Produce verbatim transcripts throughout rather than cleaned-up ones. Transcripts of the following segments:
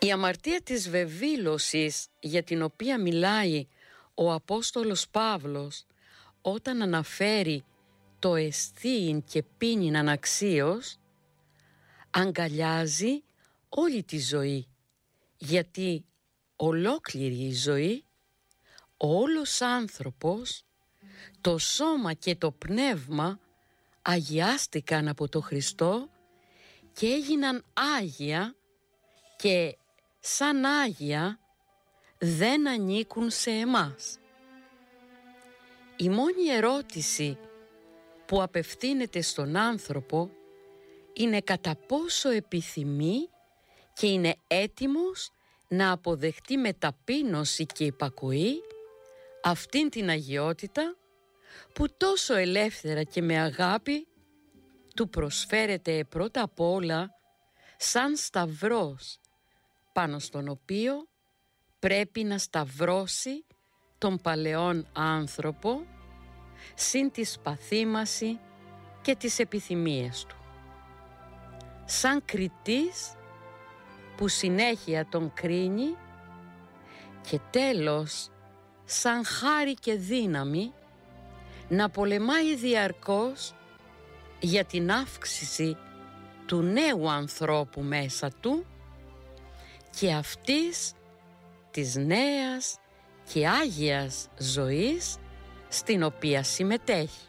Η αμαρτία της βεβήλωσης, για την οποία μιλάει ο Απόστολος Παύλος όταν αναφέρει το εστίειν και πίνειν αναξίως, αγκαλιάζει όλη τη ζωή, γιατί ολόκληρη η ζωή, ο όλος άνθρωπος, το σώμα και το πνεύμα αγιάστηκαν από το Χριστό και έγιναν άγια, και σαν άγια δεν ανήκουν σε εμάς. Η μόνη ερώτηση που απευθύνεται στον άνθρωπο είναι κατά πόσο επιθυμεί και είναι έτοιμος να αποδεχτεί με ταπείνωση και υπακοή αυτήν την αγιότητα που τόσο ελεύθερα και με αγάπη του προσφέρεται πρώτα απ' όλα σαν σταυρός, πάνω στον οποίο πρέπει να σταυρώσει τον παλαιόν άνθρωπο συν τη σπαθήμαση και τις επιθυμίες του. Σαν κριτής που συνέχεια τον κρίνει και τέλος σαν χάρη και δύναμη να πολεμάει διαρκώς για την αύξηση του νέου ανθρώπου μέσα του και αυτής της νέας και άγιας ζωής στην οποία συμμετέχει.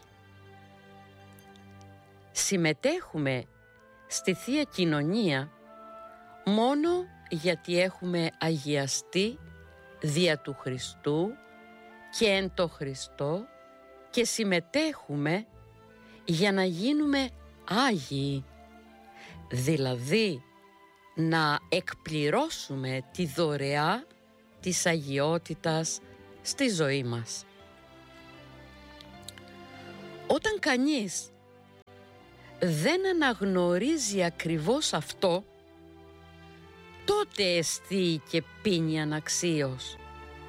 Συμμετέχουμε στη Θεία Κοινωνία μόνο γιατί έχουμε αγιαστεί δια του Χριστού και εν το Χριστό, και συμμετέχουμε για να γίνουμε άγιοι, δηλαδή να εκπληρώσουμε τη δωρεά της αγιότητας στη ζωή μας. Όταν κανείς δεν αναγνωρίζει ακριβώς αυτό, τότε εστίει και πίνει αναξίως.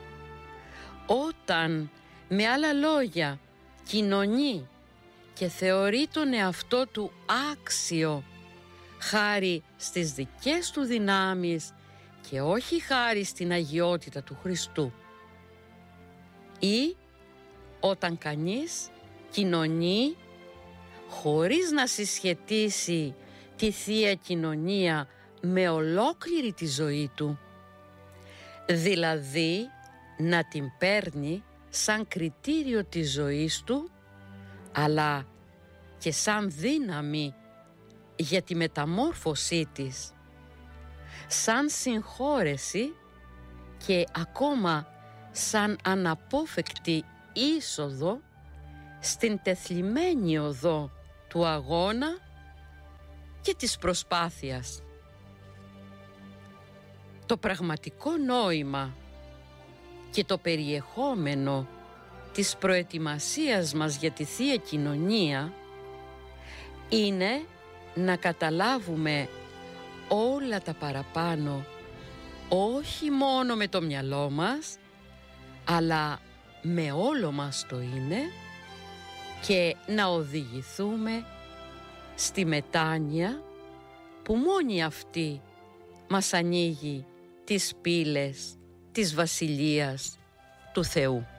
Όταν, με άλλα λόγια, κοινωνεί και θεωρεί τον εαυτό του άξιο χάρη στις δικές του δυνάμεις και όχι χάρη στην αγιότητα του Χριστού, ή όταν κανείς κοινωνεί χωρίς να συσχετίσει τη Θεία Κοινωνία με ολόκληρη τη ζωή του, δηλαδή να την παίρνει σαν κριτήριο της ζωής του, αλλά και σαν δύναμη για τη μεταμόρφωσή της, σαν συγχώρεση και ακόμα σαν αναπόφευκτη είσοδο στην τεθλιμμένη οδό του αγώνα και της προσπάθειας. Το πραγματικό νόημα και το περιεχόμενο της προετοιμασίας μας για τη Θεία Κοινωνία είναι να καταλάβουμε όλα τα παραπάνω, όχι μόνο με το μυαλό μας, αλλά με όλο μας το είναι, και να οδηγηθούμε στη μετάνοια που μόνη αυτή μας ανοίγει τις πύλες της Βασιλείας του Θεού.